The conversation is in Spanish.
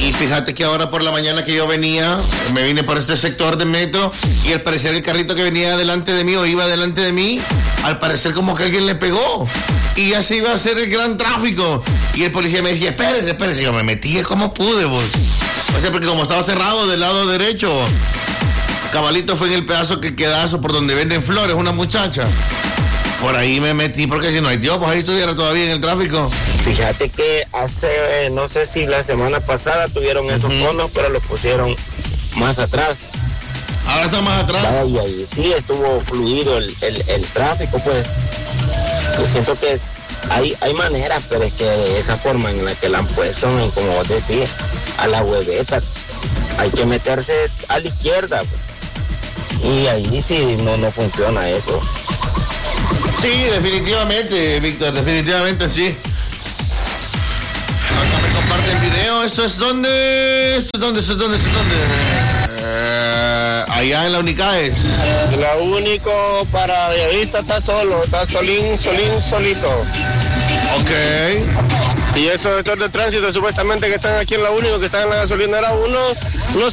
Y fíjate que ahora por la mañana que yo venía, me vine por este sector de metro y al parecer el carrito que venía delante de mí o iba delante de mí, al parecer como que alguien le pegó y ya se iba a hacer el gran tráfico. Y el policía me decía, espérese. Yo me metí como pude, vos. O sea, porque como estaba cerrado del lado derecho, cabalito fue en el pedazo que quedazo por donde venden flores, una muchacha. Por ahí me metí porque si no hay Dios, pues ahí estuviera todavía en el tráfico. Fíjate que hace, no sé si la semana pasada tuvieron esos conos, pero los pusieron más atrás. Ahora está más atrás. Vaya, y sí, estuvo fluido el tráfico, pues. Yo siento que hay maneras, pero es que esa forma en la que la han puesto, como vos decís, a la hueveta, hay que meterse a la izquierda, pues. Y ahí sí no funciona eso. Sí, definitivamente, Víctor, definitivamente sí. Acá me comparten video, ¿eso es dónde? ¿Eso es dónde? Allá en la Unicaes. Lo único para de vista está solito. Ok. Y esos sectores de tránsito supuestamente que están aquí en la único, que están en la gasolinera 1, no